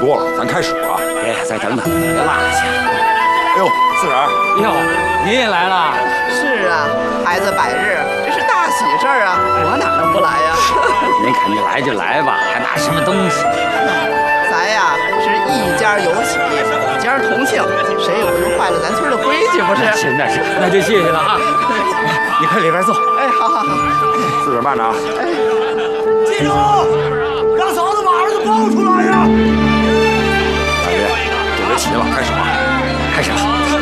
多了，咱开始吧。 别，再等等，别落下。 哎呦，四婶儿， 哟，您也来了？ 是啊，孩子百日，这是大喜事儿啊，我哪能不来呀？ 您肯定来就来吧，还拿什么东西？ 咱呀是一家有喜，一家同庆，谁有时候坏了咱村的规矩不是？ 是那是，那就谢谢了啊。你快里边坐。 哎，好好好。 四婶慢着啊。 记住，让嫂子把儿子抱出来呀！ 大爷，准备齐了，开始吧。 开始吧。